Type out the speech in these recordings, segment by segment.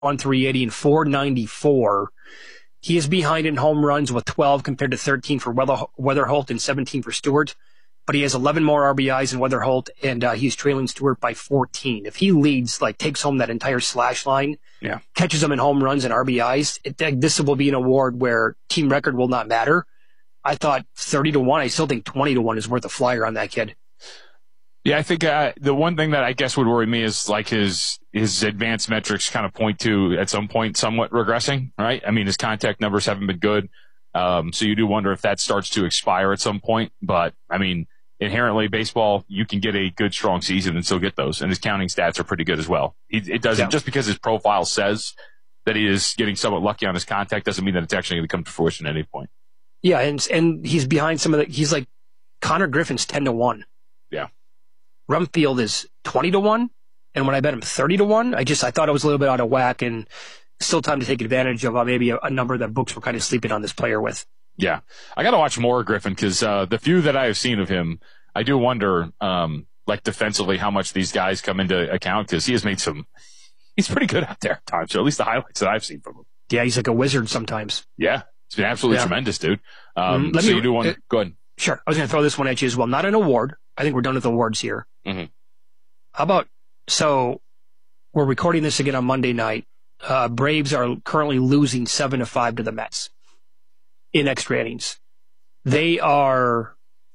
380 and 494. He is behind in home runs with 12 compared to 13 for Weatherholt and 17 for Stewart. But he has 11 more RBIs than Weatherholt, and he's trailing Stewart by 14. If he leads, takes home that entire slash line, catches them in home runs and RBIs, this will be an award where team record will not matter. I thought 30-1. I still think 20-1 is worth a flyer on that kid. Yeah, I think the one thing that I guess would worry me is his advanced metrics kind of point to at some point somewhat regressing, right? I mean, his contact numbers haven't been good. So you do wonder if that starts to expire at some point. But I mean, inherently baseball, you can get a good, strong season and still get those. And his counting stats are pretty good as well. It doesn't, just because his profile says that he is getting somewhat lucky on his contact doesn't mean that it's actually going to come to fruition at any point. Yeah. And he's behind he's like Connor Griffin's 10-1. Yeah. Rumfield is 20-1. And when I bet him 30-1, I thought it was a little bit out of whack, and still time to take advantage of maybe a number that books were kind of sleeping on this player with. Yeah. I got to watch more of Griffin because the few that I have seen of him, I do wonder, defensively, how much these guys come into account, because he has made he's pretty good out there at times, or at least the highlights that I've seen from him. Yeah, he's like a wizard sometimes. Yeah. It's been absolutely tremendous, dude. You do one. Go ahead. Sure. I was going to throw this one at you as well. Not an award. I think we're done with awards here. Mm-hmm. How about, so we're recording this again on Monday night. Braves are currently losing 7-5 to the Mets in extra innings. They are,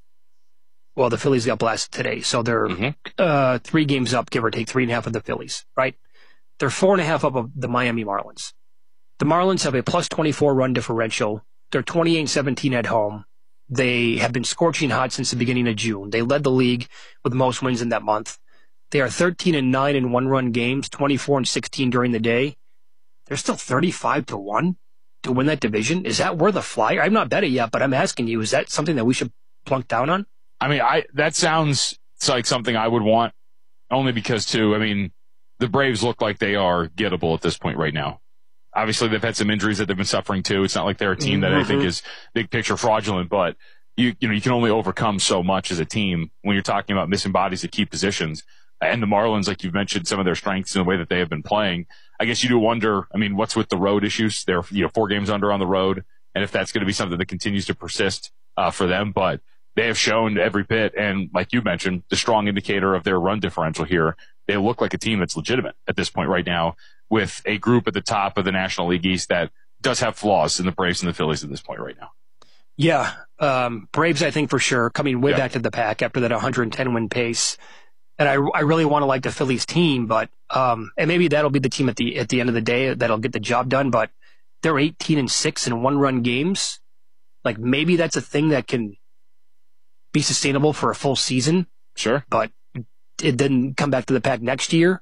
the Phillies got blasted today, so they're 3 games up, give or take 3.5 of the Phillies, right? They're 4.5 up of the Miami Marlins. The Marlins have a plus 24 run differential. They're 28-17 at home. They have been scorching hot since the beginning of June. They led the league with most wins in that month. They are 13-9 in one-run games, 24-16 during the day. They're still 35-1 to win that division. Is that worth a flyer? I'm not betting yet, but I'm asking you, is that something that we should plunk down on? I mean, that sounds like something I would want, only because, too, I mean, the Braves look like they are gettable at this point right now. Obviously, they've had some injuries that they've been suffering, too. It's not like they're a team that I think is big picture fraudulent, but you can only overcome so much as a team when you're talking about missing bodies at key positions. And the Marlins, like you've mentioned, some of their strengths in the way that they have been playing. I guess you do wonder, I mean, what's with the road issues? They're 4 games under on the road, and if that's going to be something that continues to persist for them. But they have shown every bit, and like you mentioned, the strong indicator of their run differential here. They look like a team that's legitimate at this point right now, with a group at the top of the National League East that does have flaws in the Braves and the Phillies at this point right now. Yeah. Braves, I think for sure, coming way back to the pack after that 110-win pace. And I really want to like the Phillies team, but, and maybe that'll be the team at the end of the day that'll get the job done, but they're 18-6 in one-run games. Like, maybe that's a thing that can be sustainable for a full season. Sure. But it didn't come back to the pack next year.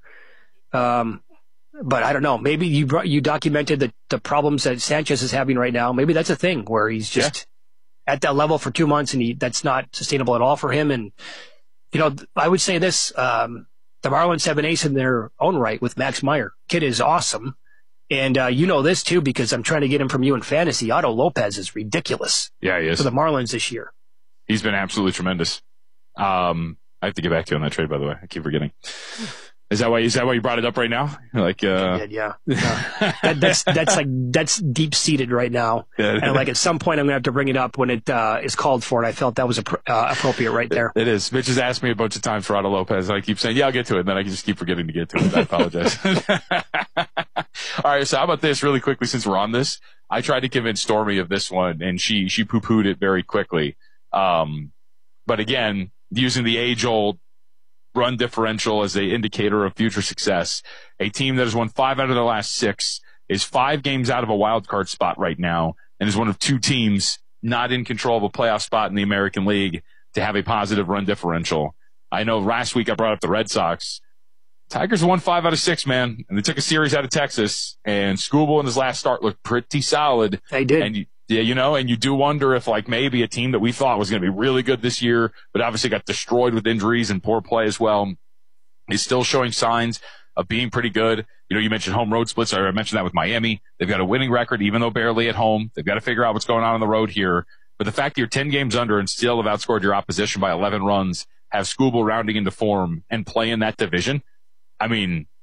But I don't know. Maybe you documented the problems that Sanchez is having right now. Maybe that's a thing where he's just at that level for 2 months, and that's not sustainable at all for him. And, I would say this, the Marlins have an ace in their own right with Max Meyer. Kid is awesome. And you know this, too, because I'm trying to get him from you in fantasy. Otto Lopez is ridiculous. Yeah, he is. For the Marlins this year. He's been absolutely tremendous. I have to get back to you on that trade, by the way. I keep forgetting. Is that why you brought it up right now? Yeah. That's deep seated right now. And at some point I'm going to have to bring it up when it is called for it. I felt that was appropriate right there. It is. Mitch has asked me a bunch of times for Otto Lopez. I keep saying, I'll get to it. And then I just keep forgetting to get to it. I apologize. All right. So how about this really quickly, since we're on this? I tried to convince Stormy of this one, and she poo-pooed it very quickly. But again, using the age-old run differential as an indicator of future success, a team that has won 5 out of their last 6 is 5 games out of a wild card spot right now, and is one of 2 teams not in control of a playoff spot in the American League to have a positive run differential. I know last week I brought up the Red Sox. Tigers won 5 out of 6, man, and they took a series out of Texas, and Skubal in his last start looked pretty solid. They did. And and you do wonder if maybe a team that we thought was going to be really good this year, but obviously got destroyed with injuries and poor play as well, is still showing signs of being pretty good. You mentioned home road splits. I mentioned that with Miami. They've got a winning record, even though barely at home. They've got to figure out what's going on the road here. But the fact that you're 10 games under and still have outscored your opposition by 11 runs, have Skubal rounding into form and play in that division, I mean,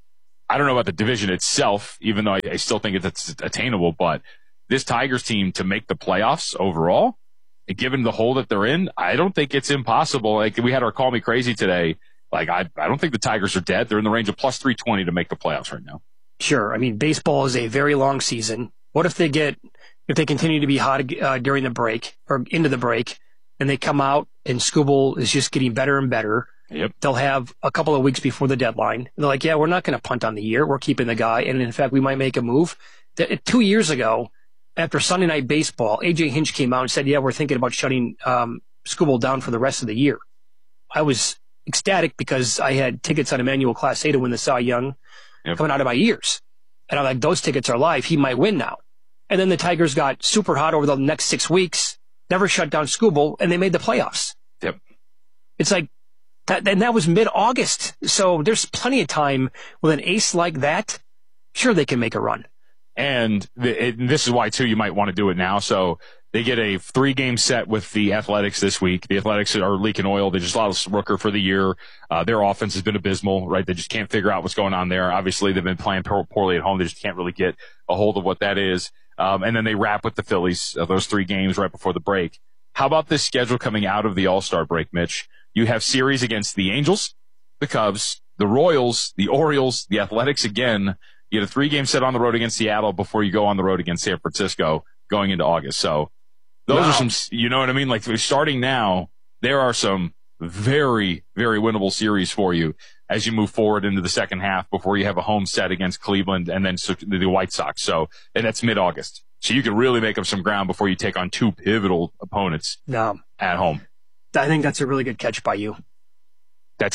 I don't know about the division itself, even though I still think it's attainable, but this Tigers team to make the playoffs overall, given the hole that they're in, I don't think it's impossible. Like we had our Call Me Crazy today. Like I don't think the Tigers are dead. They're in the range of plus 320 to make the playoffs right now. Sure. I mean, baseball is a very long season. What if they continue to be hot during the break or into the break, and they come out and Skubal is just getting better and better? Yep. They'll have a couple of weeks before the deadline. They're like, yeah, we're not going to punt on the year. We're keeping the guy. And in fact, we might make a move. 2 years ago, after Sunday Night Baseball, A.J. Hinch came out and said, yeah, we're thinking about shutting Skubal down for the rest of the year. I was ecstatic because I had tickets on Emmanuel Class A to win the Cy Young coming out of my ears. And I'm like, those tickets are live. He might win now. And then the Tigers got super hot over the next 6 weeks, never shut down Skubal, and they made the playoffs. Yep. It's like, and that was mid-August. So there's plenty of time with an ace like that. Sure, they can make a run. And this is why, too, you might want to do it now. So they get a 3-game set with the Athletics this week. The Athletics are leaking oil. They just lost Rooker for the year. Their offense has been abysmal, right? They just can't figure out what's going on there. Obviously, they've been playing poorly at home. They just can't really get a hold of what that is. And then they wrap with the Phillies, those 3 games right before the break. How about this schedule coming out of the All-Star break, Mitch? You have series against the Angels, the Cubs, the Royals, the Orioles, the Athletics again. You get a 3-game set on the road against Seattle before you go on the road against San Francisco going into August. So those are some, you know what I mean? Like starting now, there are some very, very winnable series for you as you move forward into the second half before you have a home set against Cleveland and then the White Sox. So, and that's mid-August. So you can really make up some ground before you take on 2 pivotal opponents at home. I think that's a really good catch by you. That's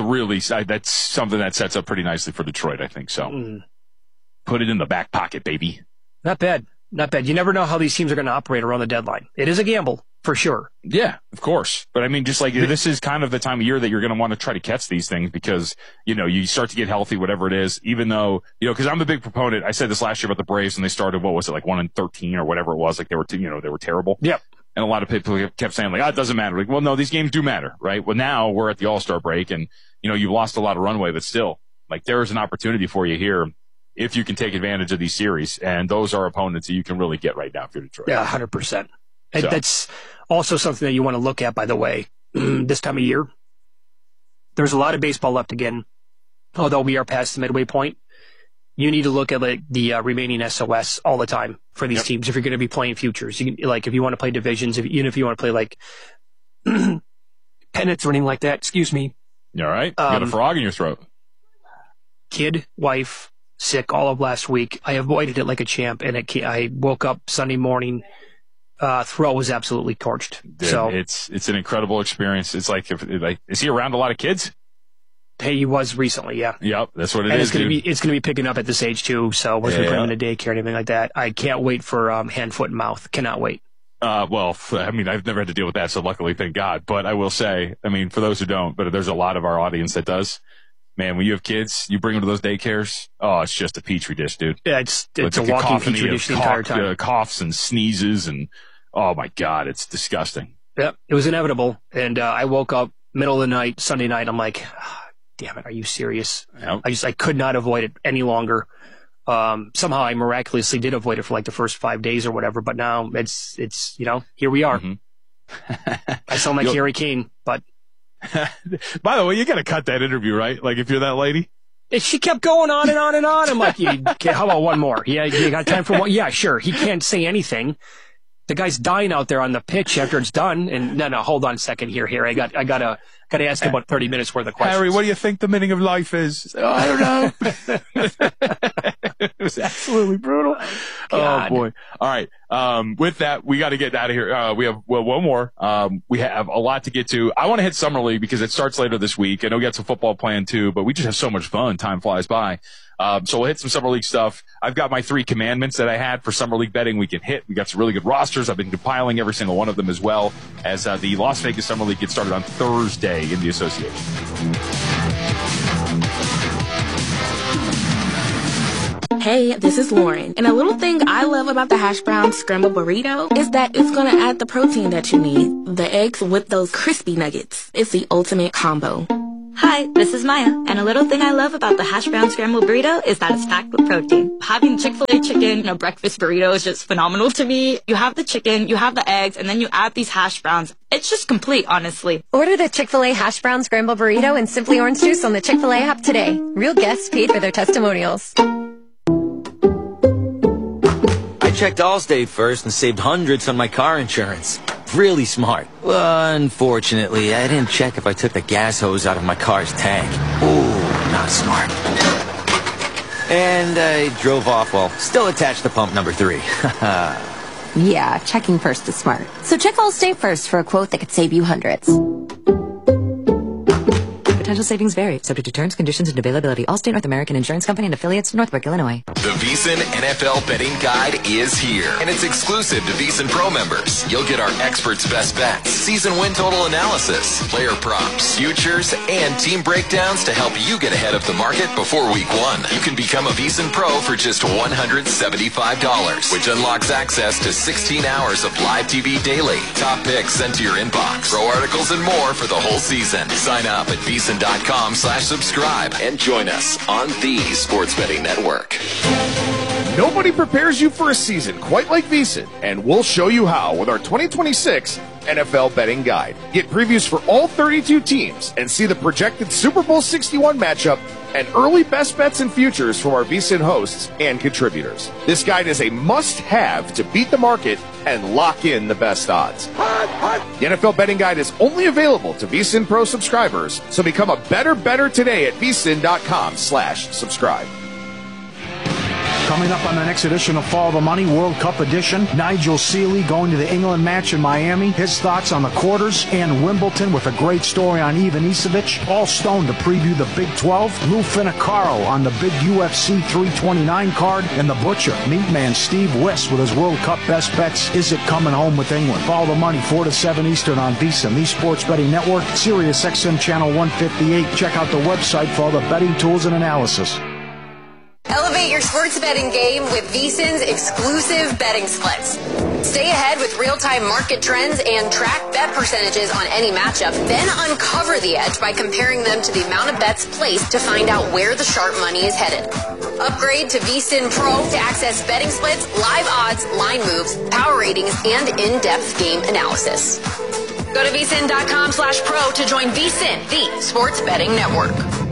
something that sets up pretty nicely for Detroit, I think. So put it in the back pocket, baby. Not bad. Not bad. You never know how these teams are going to operate around the deadline. It is a gamble, for sure. Yeah, of course. But I mean, just like this is kind of the time of year that you're going to want to try to catch these things because, you start to get healthy, whatever it is, even though, because I'm a big proponent. I said this last year about the Braves when they started, what was it, like 1-13 or whatever it was. Like they were, they were terrible. Yep. And a lot of people kept saying like, it doesn't matter. Like, well, no, these games do matter, right? Well, now we're at the All-Star break and, you've lost a lot of runway, but still, like there is an opportunity for you here if you can take advantage of these series. And those are opponents that you can really get right now if you're Detroit. Yeah, 100%. So. That's also something that you want to look at, by the way, this time of year. There's a lot of baseball left again, although we are past the midway point. You need to look at the remaining SOS all the time for these teams if you're going to be playing futures. You can, if you want to play divisions, even if you want to play like pennants or anything like that. Excuse me. You all right? You got a frog in your throat. Kid, wife, sick all of last week. I avoided it like a champ, and I woke up Sunday morning. Throat was absolutely torched. Dude, so it's an incredible experience. It's like is he around a lot of kids? Hey, he was recently, yeah. Yep, that's what it and is. It's gonna be picking up at this age too. So once we put him in a daycare and anything like that, I can't wait for hand, foot, and mouth. Cannot wait. Well, I mean, I've never had to deal with that, so luckily, thank God. But I will say, I mean, for those who don't, but there's a lot of our audience that does. Man, when you have kids, you bring them to those daycares. Oh, it's just a petri dish, dude. Yeah, it's a walking petri dish the entire time. Coughs and sneezes and oh my God, it's disgusting. Yep, it was inevitable. And I woke up middle of the night, Sunday night. I'm like, damn it, are you serious? Yep. I could not avoid it any longer. Somehow I miraculously did avoid it for like the first 5 days or whatever, but now it's here we are. Mm-hmm. I sound like Harry Kane, but. By the way, you got to cut that interview, right? Like if you're that lady. She kept going on and on and on. I'm like, how about one more? Yeah, you got time for one? Yeah, sure. He can't say anything. The guy's dying out there on the pitch after it's done. And no, hold on a second here. I gotta ask him about 30 minutes worth of questions. Harry, what do you think the meaning of life is? Oh, I don't know. It was absolutely brutal. God. Oh boy. All right. With that, we got to get out of here. We have one more. We have a lot to get to. I want to hit Summer League because it starts later this week. I know we got some football planned too, but we just have so much fun. Time flies by. So we'll hit some Summer League stuff. I've got my 3 commandments that I had for Summer League betting we can hit. We got some really good rosters. I've been compiling every single one of them as well as the Las Vegas Summer League gets started on Thursday in the association. Hey, this is Lauren. And a little thing I love about the hash brown scrambled burrito is that it's going to add the protein that you need. The eggs with those crispy nuggets. It's the ultimate combo. Hi, this is Maya, and a little thing I love about the hash brown scrambled burrito is that it's packed with protein. Having Chick-fil-A chicken in a breakfast burrito is just phenomenal to me. You have the chicken, you have the eggs, and then you add these hash browns. It's just complete, honestly. Order the Chick-fil-A hash brown scrambled burrito and Simply Orange Juice on the Chick-fil-A app today. Real guests paid for their testimonials. I checked Allstate first and saved hundreds on my car insurance. Really smart. Unfortunately, I didn't check if I took the gas hose out of my car's tank. Ooh, not smart. And I drove off while still attached to pump number 3. Yeah, checking first is smart. So check Allstate first for a quote that could save you hundreds. Potential savings vary, subject to terms, conditions, and availability. Allstate North American Insurance Company and affiliates, Northbrook, Illinois. The VEASAN NFL Betting Guide is here, and it's exclusive to VEASAN Pro members. You'll get our experts' best bets, season win total analysis, player props, futures, and team breakdowns to help you get ahead of the market before week 1. You can become a VEASAN Pro for just $175, which unlocks access to 16 hours of live TV daily, top picks sent to your inbox, pro articles, and more for the whole season. Sign up at VEASAN.com/subscribe and join us on the Sports Betting Network. Nobody prepares you for a season quite like VEASAN, and we'll show you how with our 2026 NFL Betting Guide. Get previews for all 32 teams and see the projected Super Bowl 61 matchup and early best bets and futures from our VEASAN hosts and contributors. This guide is a must-have to beat the market and lock in the best odds. The NFL Betting Guide is only available to VEASAN Pro subscribers, so become a better today at VEASAN.com/subscribe. Coming up on the next edition of Follow the Money, World Cup edition, Nigel Seeley going to the England match in Miami, his thoughts on the quarters, and Wimbledon with a great story on Ivan Isevich. Paul Stone to preview the Big 12, Lou Finicaro on the big UFC 329 card, and the Butcher, Meatman Steve Wiss with his World Cup best bets. Is it coming home with England? Follow the Money, 4 to 7 Eastern on VEASAN, the Sports Betting Network, Sirius XM Channel 158. Check out the website for all the betting tools and analysis. Elevate your sports betting game with VEASAN's exclusive betting splits. Stay ahead with real-time market trends and track bet percentages on any matchup. Then uncover the edge by comparing them to the amount of bets placed to find out where the sharp money is headed. Upgrade to VEASAN Pro to access betting splits, live odds, line moves, power ratings, and in-depth game analysis. Go to VEASAN.com/pro to join VEASAN, the Sports Betting Network.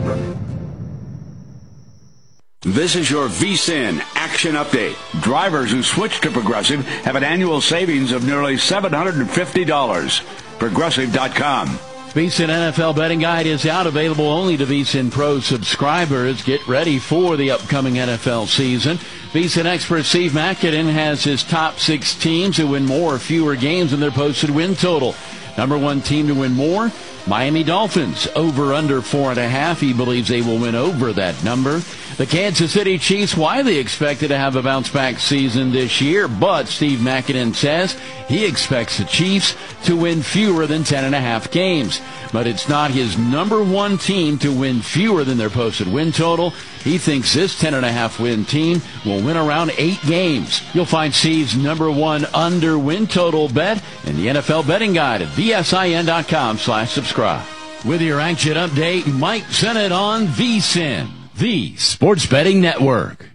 This is your VEASAN Action Update. Drivers who switch to Progressive have an annual savings of nearly $750. Progressive.com. VEASAN NFL Betting Guide is out, available only to VEASAN Pro subscribers. Get ready for the upcoming NFL season. VEASAN expert Steve Makinen has his top 6 teams who win more or fewer games than their posted win total. Number 1 team to win more, Miami Dolphins, over under 4.5. He believes they will win over that number. The Kansas City Chiefs widely expected to have a bounce-back season this year, but Steve Makinen says he expects the Chiefs to win fewer than 10.5 games. But it's not his number 1 team to win fewer than their posted win total. He thinks this 10.5 win team will win around 8 games. You'll find Steve's number 1 under win total bet in the NFL Betting Guide at VSIN.com/subscribe. With your action update, Mike Sennett on VEASAN, the Sports Betting Network.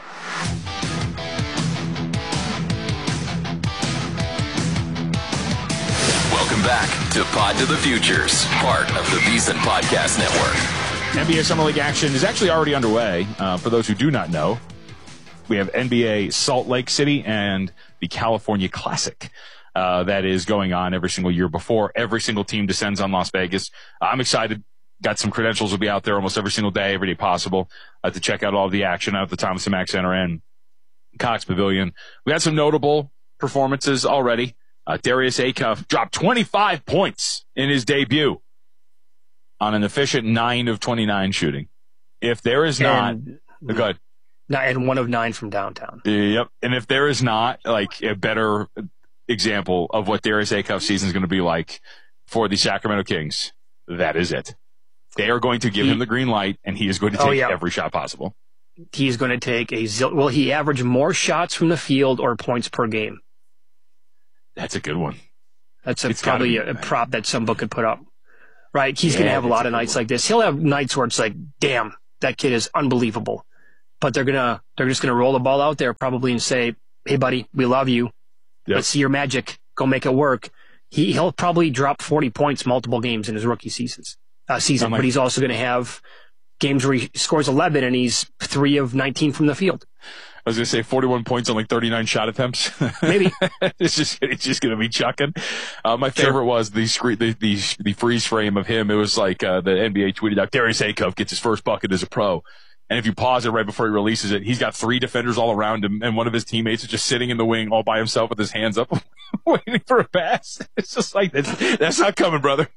Welcome back to Pod to the Futures, part of the VEASAN Podcast Network. NBA Summer League action is actually already underway. For those who do not know, we have NBA Salt Lake City and the California Classic that is going on every single year before every single team descends on Las Vegas. I'm excited. Got some credentials will be out there almost every single day, every day possible, to check out all of the action out at the Thomas & Mack Center and Cox Pavilion. We had some notable performances already. Darius Acuff dropped 25 points in his debut on an efficient 9 of 29 shooting. If there is not, go ahead. And 1 of 9 from downtown. Yep. And if there is not like a better example of what Darius Acuff's season is going to be like for the Sacramento Kings, that is it. They are going to give him the green light, and he is going to take every shot possible. He's going to take he averaged more shots from the field or points per game. That's a good one. That's probably a prop that some book could put up. right? He's going to have a lot of nights like this. He'll have nights where it's like, damn, that kid is unbelievable. But they're just going to roll the ball out there probably and say, hey, buddy, we love you. Yep. Let's see your magic. Go make it work. He'll probably drop 40 points multiple games in his rookie season, but he's also going to have games where he scores 11 and he's 3 of 19 from the field. I was going to say 41 points on like 39 shot attempts. Maybe. it's just going to be chucking. My favorite was the freeze frame of him. It was like, the NBA tweeted out, Darius Acuff gets his first bucket as a pro. And if you pause it right before he releases it, he's got 3 defenders all around him, and one of his teammates is just sitting in the wing all by himself with his hands up, waiting for a pass. It's just like, that's not coming, brother.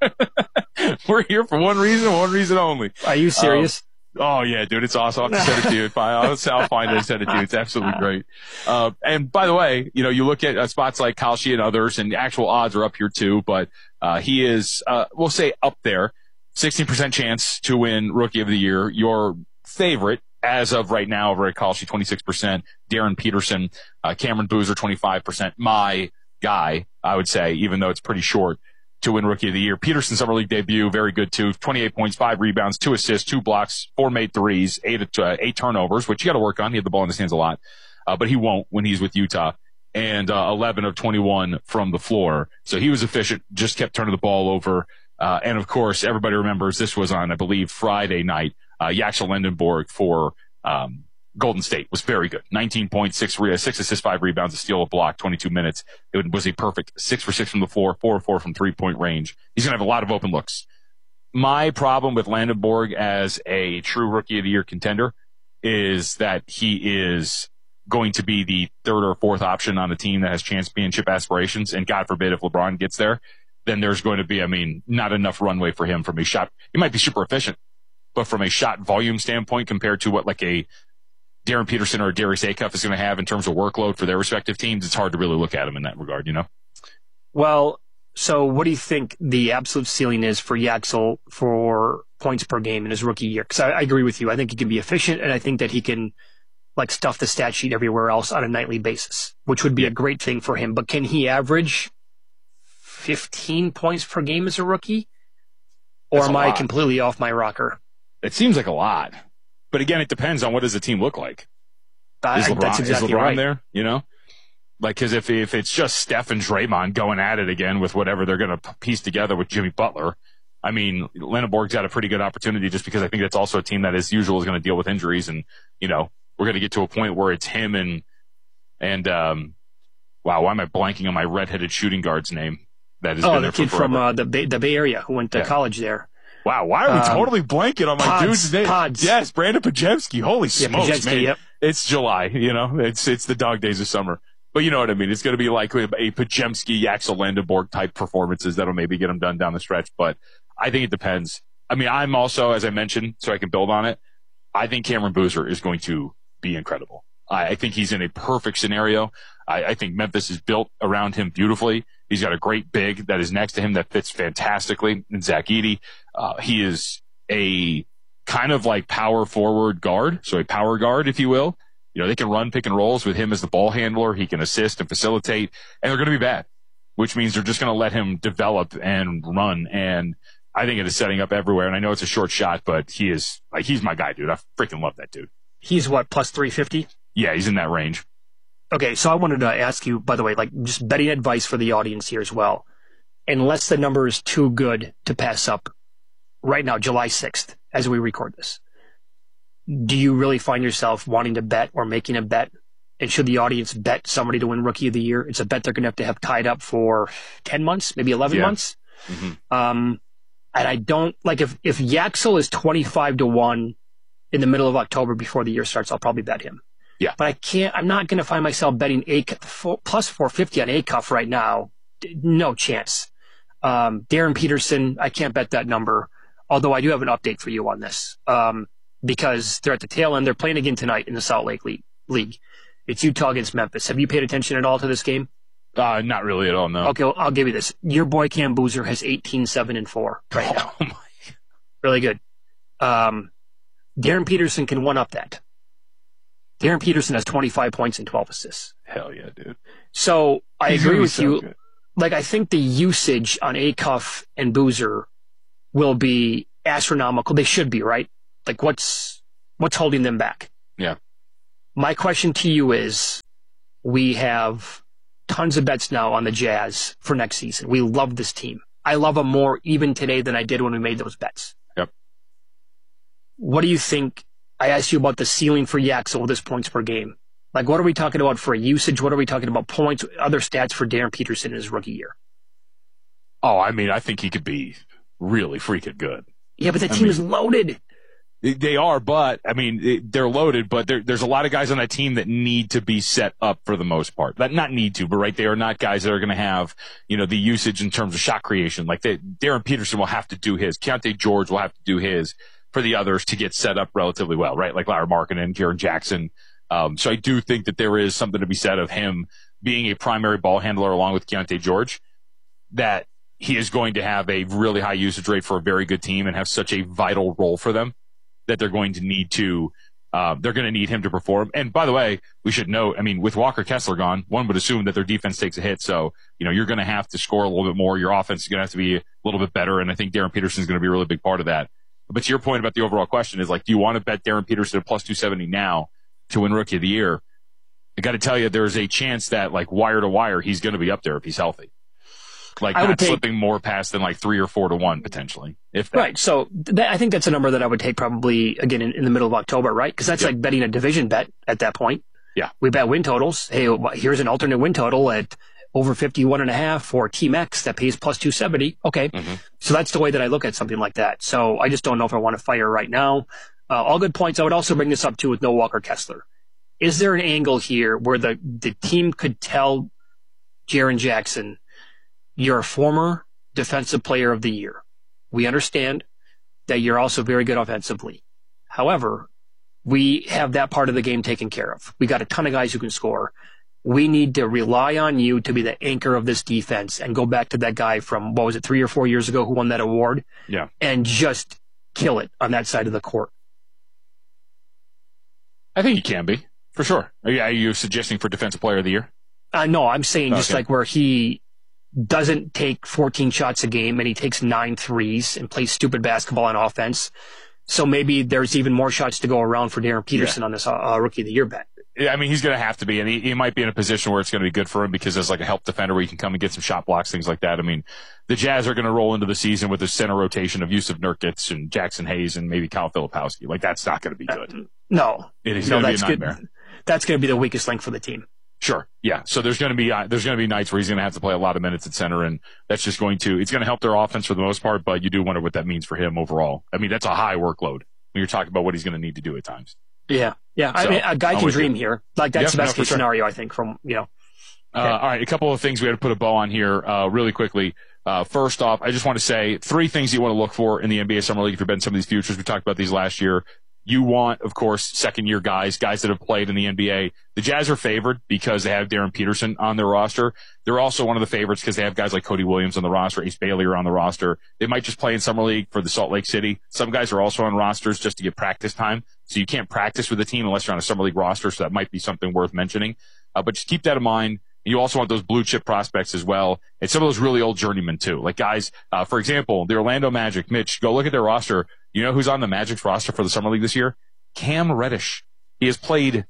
We're here for one reason only. Are you serious? Oh yeah, dude, it's awesome. I'll have to send it to you. I'll find it and send it to you. It's absolutely great. And by the way, you look at spots like Kalshi and others, and actual odds are up here too, but he is, we'll say up there, 16% chance to win Rookie of the Year. Your favorite as of right now over at Kalshi, 26%. Darren Peterson, Cameron Boozer, 25%. My guy, I would say, even though it's pretty short, to win Rookie of the Year. Peterson's summer league debut, very good too. 28 points, 5 rebounds, 2 assists, 2 blocks, 4 made threes, 8 turnovers, which you got to work on. He had the ball in his hands a lot, but he won't when he's with Utah. And 11 of 21 from the floor. So he was efficient, just kept turning the ball over. And of course, everybody remembers this was on, I believe, Friday night. Yaxel Lendenborg for Golden State was very good. 19 points, 6 assists, 5 rebounds, a steal, a block, 22 minutes. It was a perfect 6 for 6 from the floor, 4 for 4 from 3-point range. He's going to have a lot of open looks. My problem with Lendenborg as a true Rookie of the Year contender is that he is going to be the 3rd or 4th option on a team that has championship aspirations. And God forbid if LeBron gets there, then there's going to be, not enough runway for him from a shot. He might be super efficient, but from a shot volume standpoint compared to what like a Darren Peterson or a Darius Acuff is going to have in terms of workload for their respective teams, it's hard to really look at him in that regard, Well, so what do you think the absolute ceiling is for Yaxel for points per game in his rookie year? Because I agree with you. I think he can be efficient, and I think that he can like stuff the stat sheet everywhere else on a nightly basis, which would be a great thing for him. But can he average 15 points per game as a rookie? Or am I completely off my rocker? It seems like a lot. But again, it depends on what does the team look like. That's exactly is LeBron right. there, Like, because if it's just Steph and Draymond going at it again with whatever they're going to piece together with Jimmy Butler, Lendenborg's got a pretty good opportunity just because I think that's also a team that, as usual, is going to deal with injuries. And, we're going to get to a point where it's him and wow, why am I blanking on my redheaded shooting guard's name? That is the kid from the Bay Area who went to college there. Wow, why are we totally blanking on my dude's name? Pods. Yes, Brandon Podziemski. Holy smokes, Podziemski, man. Yep. It's July, it's the dog days of summer. But you know what I mean? It's going to be like a Podziemski, Yaxel Lendenborg type performances that'll maybe get him done down the stretch. But I think it depends. I'm also, as I mentioned, so I can build on it, I think Cameron Boozer is going to be incredible. I think he's in a perfect scenario. I think Memphis is built around him beautifully. He's got a great big that is next to him that fits fantastically in Zach Edey. He is a kind of like power forward guard, so a power guard, if you will. They can run pick and rolls with him as the ball handler. He can assist and facilitate, and they're going to be bad, which means they're just going to let him develop and run. And I think it is setting up everywhere. And I know it's a short shot, but he's my guy, dude. I freaking love that dude. He's what, plus 350? Yeah, he's in that range. Okay, so I wanted to ask you, by the way, like just betting advice for the audience here as well. Unless the number is too good to pass up right now, July 6th, as we record this, do you really find yourself wanting to bet or making a bet? And should the audience bet somebody to win Rookie of the Year? It's a bet they're going to have tied up for 10 months, maybe 11 months. Mm-hmm. And I don't, like if Yaxel is 25-1 in the middle of October before the year starts, I'll probably bet him. Yeah. But I'm not going to find myself betting plus 450 on Acuff right now. No chance. Darren Peterson, I can't bet that number. Although I do have an update for you on this. Because they're at the tail end. They're playing again tonight in the Salt Lake League. It's Utah against Memphis. Have you paid attention at all to this game? Not really at all, no. Okay, well, I'll give you this. Your boy Cam Boozer has 18-7-4 right now. Oh my. Really good. Darren Peterson can one-up that. Darren Peterson has 25 points and 12 assists. Hell yeah, dude. So I agree with you. Good. Like, I think the usage on Acuff and Boozer will be astronomical. They should be, right? Like what's holding them back? Yeah. My question to you is, we have tons of bets now on the Jazz for next season. We love this team. I love them more even today than I did when we made those bets. Yep. What do you think? I asked you about the ceiling for Yaxel with his points per game. Like, what are we talking about for usage? What are we talking about points, other stats for Darren Peterson in his rookie year? Oh, I mean, I think he could be really freaking good. Yeah, but the team is loaded. They are, but, I mean, they're loaded, but there's a lot of guys on that team that need to be set up for the most part. Not need to, but right, they are not guys that are going to have, the usage in terms of shot creation. Like, Darren Peterson will have to do his. Keontae George will have to do his for the others to get set up relatively well, right? Like Larry Markkinen, Jaren Jackson. So I do think that there is something to be said of him being a primary ball handler along with Keontae George, that he is going to have a really high usage rate for a very good team and have such a vital role for them that they're going to need him to perform. And by the way, we should note, I mean, with Walker Kessler gone, one would assume that their defense takes a hit. So, you're going to have to score a little bit more. Your offense is going to have to be a little bit better. And I think Darren Peterson is going to be a really big part of that. But to your point about the overall question is, like, do you want to bet Darren Peterson at plus 270 now to win Rookie of the Year? I got to tell you, there's a chance that, like, wire to wire, he's going to be up there if he's healthy. Like, not slipping more past than like 3 or 4 to 1 potentially. If that. Right. So I think that's a number that I would take probably again in the middle of October, right? Because that's like betting a division bet at that point. Yeah. We bet win totals. Hey, here's an alternate win total at over 51.5 for Team X that pays plus 270. Okay. Mm-hmm. So that's the way that I look at something like that. So I just don't know if I want to fire right now. All good points. I would also bring this up too with no Walker Kessler. Is there an angle here where the team could tell Jaren Jackson, you're a former defensive player of the year. We understand that you're also very good offensively. However, we have that part of the game taken care of. We got a ton of guys who can score. We need to rely on you to be the anchor of this defense and go back to that guy from, 3 or 4 years ago who won that award? Yeah. And just kill it on that side of the court. I think he can be, for sure. Are you suggesting for defensive player of the year? No, I'm saying just like where he doesn't take 14 shots a game and he takes 9 threes and plays stupid basketball on offense. So maybe there's even more shots to go around for Darren Peterson on this Rookie of the Year bet. Yeah, I mean, he's going to have to be, and he might be in a position where it's going to be good for him because as like a help defender where he can come and get some shot blocks, things like that. I mean, the Jazz are going to roll into the season with a center rotation of Yusuf Nurkic and Jackson Hayes and maybe Kyle Filipowski. Like, that's not going to be good. No. It is going to be a nightmare. That's going to be the weakest link for the team. Sure. Yeah. So there's going to be nights where he's going to have to play a lot of minutes at center, and that's just it's going to help their offense for the most part, but you do wonder what that means for him overall. I mean, that's a high workload when you're talking about what he's going to need to do at times. Yeah. Yeah. So, I mean, a guy can dream here. Like, that's the best case scenario, I think, from, Okay. All right. A couple of things we had to put a bow on here, really quickly. First off, I just want to say 3 things you want to look for in the NBA Summer League if you're betting some of these futures. We talked about these last year. You want, of course, second-year guys that have played in the NBA. The Jazz are favored because they have Darren Peterson on their roster. They're also one of the favorites because they have guys like Cody Williams on the roster, Ace Bailey are on the roster. They might just play in Summer League for the Salt Lake City. Some guys are also on rosters just to get practice time. So you can't practice with the team unless you're on a Summer League roster, so that might be something worth mentioning. But just keep that in mind. You also want those blue-chip prospects as well, and some of those really old journeymen, too. Like guys, for example, the Orlando Magic. Mitch, go look at their roster. You know who's on the Magic's roster for the Summer League this year? Cam Reddish. He has played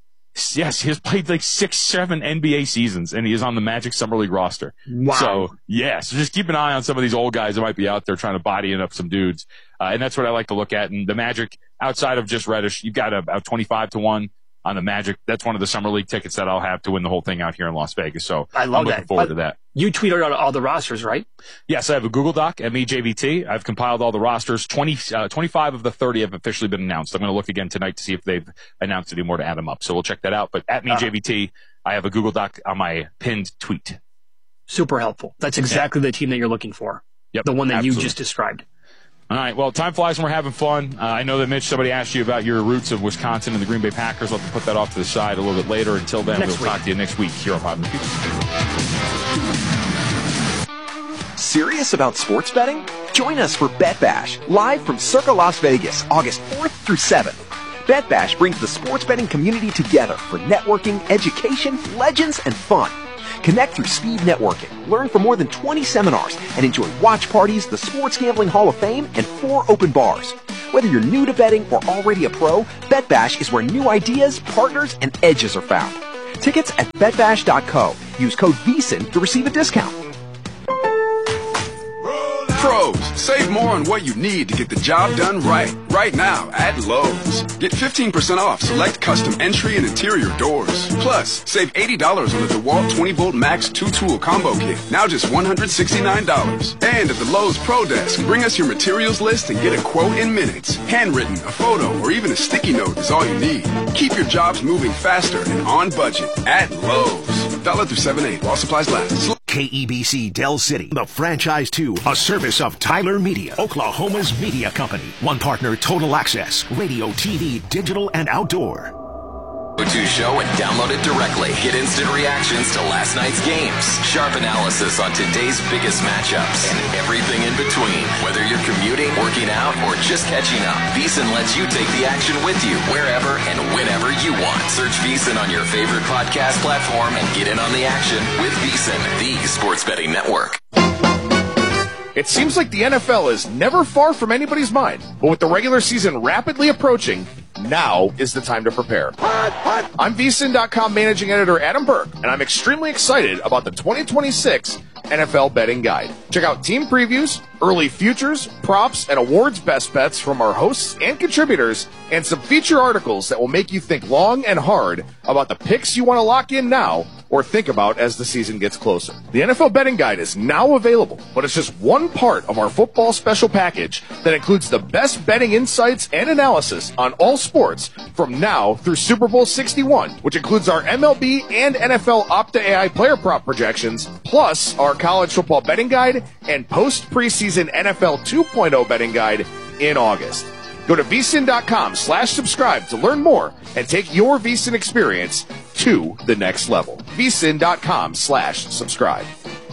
like 6, 7 NBA seasons, and he is on the Magic Summer League roster. Wow. So just keep an eye on some of these old guys that might be out there trying to body up some dudes. And that's what I like to look at. And the Magic, outside of just Reddish, you've got about 25 to 1 on the Magic. That's one of the Summer League tickets that I'll have to win the whole thing out here in Las Vegas. So I'm looking forward to that. You tweeted out all the rosters, right? Yes, I have a Google Doc, MEJVT. I've compiled all the rosters. 25 of the 30 have officially been announced. I'm going to look again tonight to see if they've announced any more to add them up. So we'll check that out. But at MEJVT, I have a Google Doc on my pinned tweet. Super helpful. That's exactly the team that you're looking for. Yep, the one that absolutely. You just described. All right, well, time flies when we're having fun. I know that, Mitch, somebody asked you about your roots of Wisconsin and the Green Bay Packers. I'll have to put that off to the side a little bit later. Until then, we'll talk to you next week here on Pod and Future. Serious about sports betting? Join us for Bet Bash, live from Circa Las Vegas, August 4th through 7th. Bet Bash brings the sports betting community together for networking, education, legends, and fun. Connect through speed networking, learn from more than 20 seminars, and enjoy watch parties, the Sports Gambling Hall of Fame, and 4 open bars. Whether you're new to betting or already a pro, BetBash is where new ideas, partners, and edges are found. Tickets at betbash.co. Use code VEASAN to receive a discount. Pros, save more on what you need to get the job done right. Right now at Lowe's. Get 15% off select custom entry and interior doors. Plus, save $80 on the DeWalt 20-volt Max 2-tool combo kit. Now just $169. And at the Lowe's Pro Desk, bring us your materials list and get a quote in minutes. Handwritten, a photo, or even a sticky note is all you need. Keep your jobs moving faster and on budget at Lowe's. $1 through 7/8 while supplies last. KEBC Del City, the Franchise 2, a service of Tyler Media, Oklahoma's media company. One partner, Total Access, radio, TV, digital, and outdoor. Go-to show and download it directly. Get instant reactions to last night's games, sharp analysis on today's biggest matchups, and everything in between. Whether you're commuting, working out, or just catching up, VEASAN lets you take the action with you wherever and whenever you want. Search VEASAN on your favorite podcast platform and get in on the action with VEASAN, the sports betting network. It seems like the NFL is never far from anybody's mind, but with the regular season rapidly approaching, now is the time to prepare. I'm VEASAN.com managing editor Adam Burke, and I'm extremely excited about the 2026 NFL Betting Guide. Check out team previews, early futures, props, and awards best bets from our hosts and contributors, and some feature articles that will make you think long and hard about the picks you want to lock in now or think about as the season gets closer. The NFL Betting Guide is now available, but it's just one part of our football special package that includes the best betting insights and analysis on all sports from now through Super Bowl 61, which includes our MLB and NFL Opta AI player prop projections, plus our college football betting guide and post-preseason NFL 2.0 betting guide in August. Go to VEASAN.com/subscribe to learn more and take your VEASAN experience to the next level. VEASAN.com/subscribe.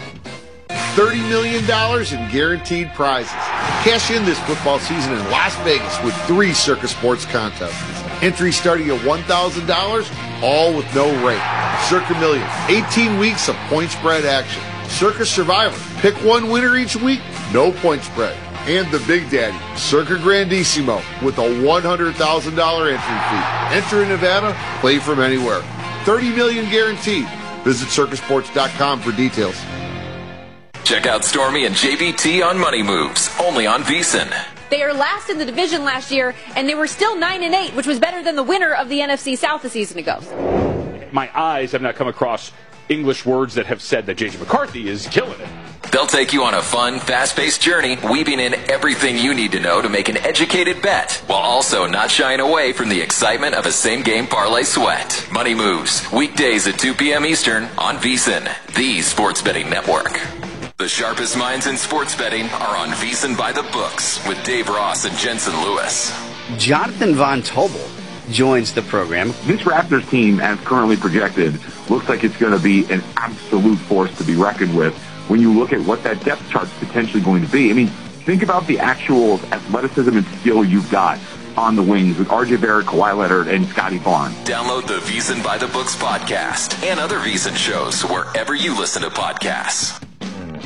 $30 million in guaranteed prizes. Cash in this football season in Las Vegas with 3 Circa Sports contests. Entry starting at $1,000, all with no rate. Circa Millions, 18 weeks of point spread action. Circa Survivor, pick one winner each week, no point spread. And the Big Daddy, Circa Grandissimo, with a $100,000 entry fee. Enter in Nevada, play from anywhere. $30 million guaranteed. Visit circasports.com for details. Check out Stormy and JVT on Money Moves, only on VEASAN. They are last in the division last year, and they were still 9-8, which was better than the winner of the NFC South a season ago. My eyes have not come across English words that have said that J.J. McCarthy is killing it. They'll take you on a fun, fast-paced journey, weaving in everything you need to know to make an educated bet, while also not shying away from the excitement of a same-game parlay sweat. Money Moves, weekdays at 2 p.m. Eastern on VEASAN, the sports betting network. The sharpest minds in sports betting are on VEASAN by the Books with Dave Ross and Jensen Lewis. Jonathan Von Tobel joins the program. This Raptors team, as currently projected, looks like it's going to be an absolute force to be reckoned with when you look at what that depth chart's potentially going to be. I mean, think about the actual athleticism and skill you've got on the wings with R.J. Barrett, Kawhi Leonard, and Scotty Barnes. Download the VEASAN by the Books podcast and other VEASAN shows wherever you listen to podcasts.